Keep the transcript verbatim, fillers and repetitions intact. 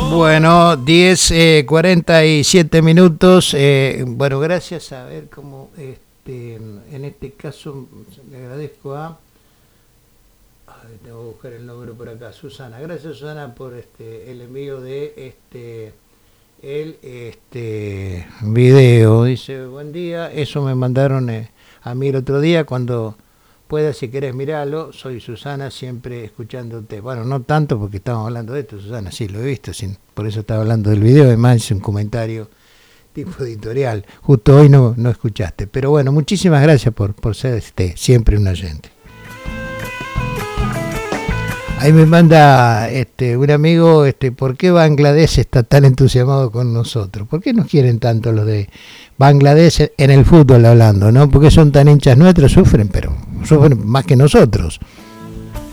Bueno, diez, cuarenta y siete minutos. Eh, bueno, gracias. A ver cómo, este, en este caso, le agradezco a... a ver, tengo que buscar el número por acá. Susana. Gracias, Susana, por este el envío de este el este video. Dice, buen día. Eso me mandaron eh, a mí el otro día. Cuando puedas, si querés mirarlo. Soy Susana, siempre escuchándote. Bueno, no tanto porque estamos hablando de esto, Susana. Sí, lo he visto. Sin, por eso estaba hablando del video. Además, es un comentario tipo editorial. Justo hoy no, no escuchaste. Pero bueno, muchísimas gracias por, por ser este, siempre un oyente. Ahí me manda este un amigo, este, ¿por qué Bangladesh está tan entusiasmado con nosotros? ¿Por qué nos quieren tanto los de Bangladesh en el fútbol hablando, no? ¿Por qué son tan hinchas nuestros? Sufren, pero sufren más que nosotros.